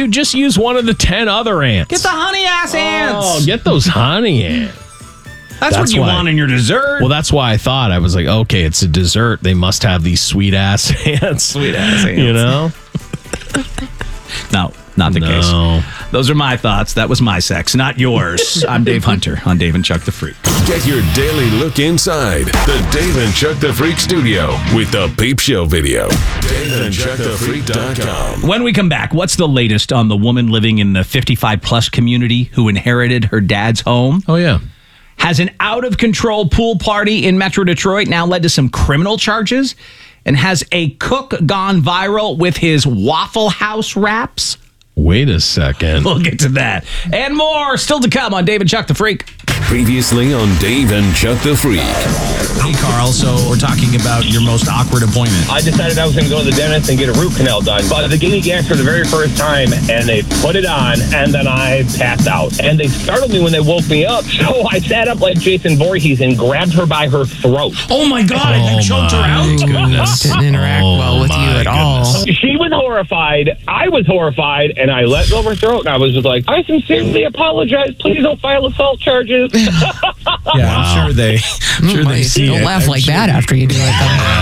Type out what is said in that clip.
Dude, just use one of the 10 other ants. Get the honey ass ants. Oh, get those honey ants. That's what you want in your dessert. Well, that's why I thought. I was like, okay, it's a dessert. They must have these sweet ass ants. Sweet ass ants. You know? No, not the case. Those are my thoughts. That was my sex, not yours. I'm Dave Hunter on Dave and Chuck the Freak. Get your daily look inside the Dave and Chuck the Freak studio with the Peep Show video. DaveandChuckTheFreak.com. When we come back, what's the latest on the woman living in the 55-plus community who inherited her dad's home? Oh, yeah. Has an out-of-control pool party in Metro Detroit now led to some criminal charges? And has a cook gone viral with his Waffle House wraps? Wait a second. We'll get to that. And more still to come on Dave and Chuck the Freak. Previously on Dave and Chuck the Freak. Hey, Carl, so we're talking about your most awkward appointment. I decided I was going to go to the dentist and get a root canal done. But they gave me gas for the very first time, and they put it on, and then I passed out. And they startled me when they woke me up, so I sat up like Jason Voorhees and grabbed her by her throat. Oh, my God, and you choked her out? Goodness. Didn't interact well with you at all. She was horrified. I was horrified, and I let go of her throat, and I was just like, I sincerely apologize. Please don't file assault charges. Yeah, I'm sure they see Don't it. laugh like that after you do it.